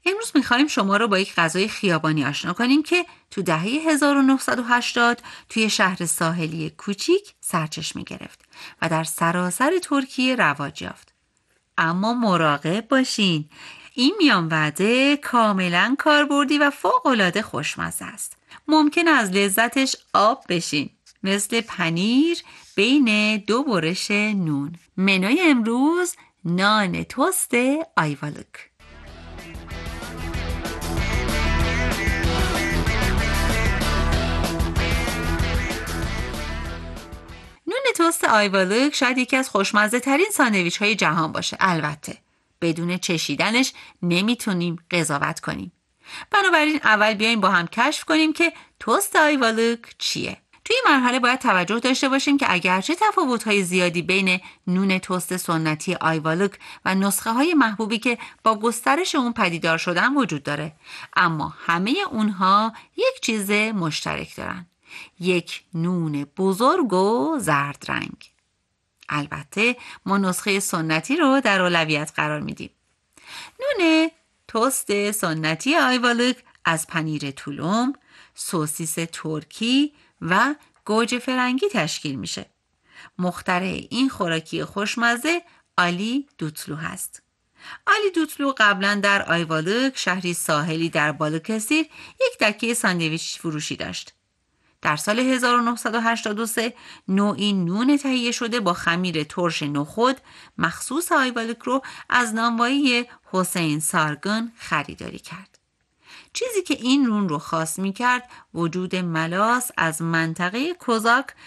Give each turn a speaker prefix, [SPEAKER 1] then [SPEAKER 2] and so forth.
[SPEAKER 1] امروز می‌خوایم شما رو با یک غذای خیابانی آشنا کنیم که تو دهه 1980 توی شهر ساحلی کوچیک سرچشمه گرفت و در سراسر ترکیه رواج یافت. اما مراقب باشین، این میان وعده کاملا کاربردی و فوق‌العاده خوشمزه است. ممکن از لذتش آب بشین، مثل پنیر بین دو برش نون. منوی امروز نان تست آیوالک. نون تست آیوالک شاید یکی از خوشمزه ترین ساندویچ های جهان باشه. البته بدون چشیدنش نمیتونیم قضاوت کنیم. بنابراین اول بیایم با هم کشف کنیم که تست آیوالک چیه. توی این مرحله باید توجه داشته باشیم که اگرچه تفاوت‌های زیادی بین نون تست سنتی آیوالک و نسخه های محبوبی که با گسترش اون پدیدار شدن وجود داره، اما همه اونها یک چیز مشترک دارن: یک نون بزرگ و زرد رنگ. البته ما نسخه سنتی رو در اولویت قرار میدیم. نون تست سنتی آیوالک از پنیر تولوم، سوسیس ترکی و گوجه فرنگی تشکیل میشه. مخترع این خوراکی خوشمزه آلی دوتلو هست. آلی دوتلو قبلا در آیوالک، شهری ساحلی در بالوکسیر، یک دکه ساندویچ فروشی داشت. در سال 1983 نوعی نون تهیه شده با خمیر ترش نخود مخصوص آیوالک رو از نانوایی حسین سارگن خریداری کرد. چیزی که این نون رو خاص می کرد وجود ملاس از منطقه کوزاک